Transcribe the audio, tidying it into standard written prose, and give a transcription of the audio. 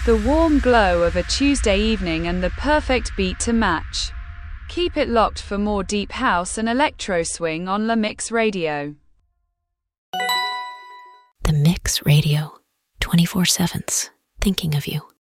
The warm glow of a Tuesday evening and the perfect beat to match. Keep it locked for more deep house and electro swing on La Mix Radio. The Mix Radio, 24/7, thinking of you.